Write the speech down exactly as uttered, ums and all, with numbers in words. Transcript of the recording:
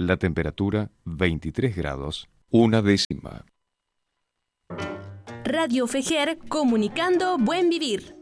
La temperatura veintitrés grados, una décima. Radio Fejer, comunicando buen vivir.